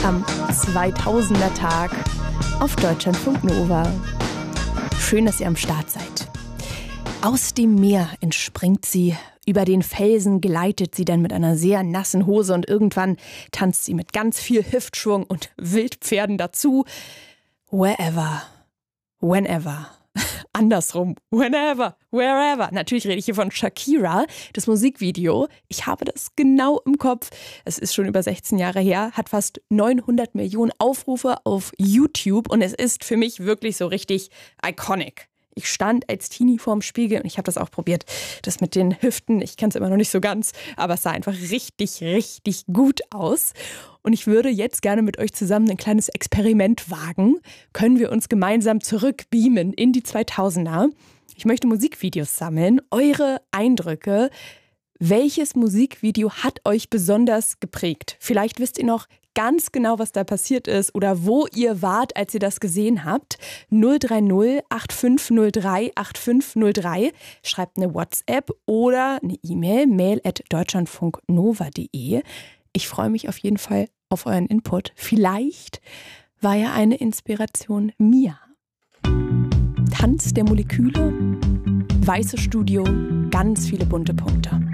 am 2000er Tag auf Deutschlandfunk Nova. Schön, dass ihr am Start seid. Aus dem Meer entspringt sie, über den Felsen gleitet sie dann mit einer sehr nassen Hose und irgendwann tanzt sie mit ganz viel Hüftschwung und Wildpferden dazu. Wherever, whenever. Andersrum, whenever, wherever. Natürlich rede ich hier von Shakira, das Musikvideo. Ich habe das genau im Kopf. Es ist schon über 16 Jahre her, hat fast 900 Millionen Aufrufe auf YouTube und es ist für mich wirklich so richtig iconic. Ich stand als Teenie vorm Spiegel und ich habe das auch probiert. Das mit den Hüften, ich kann es immer noch nicht so ganz, aber es sah einfach richtig, richtig gut aus. Und ich würde jetzt gerne mit euch zusammen ein kleines Experiment wagen. Können wir uns gemeinsam zurückbeamen in die 2000er? Ich möchte Musikvideos sammeln, eure Eindrücke. Welches Musikvideo hat euch besonders geprägt? Vielleicht wisst ihr noch ganz genau, was da passiert ist oder wo ihr wart, als ihr das gesehen habt. 030 8503 8503. Schreibt eine WhatsApp oder eine E-Mail, mail@deutschlandfunknova.de. Ich freue mich auf jeden Fall auf euren Input. Vielleicht war ja eine Inspiration Mia. Tanz der Moleküle, weißes Studio, ganz viele bunte Punkte.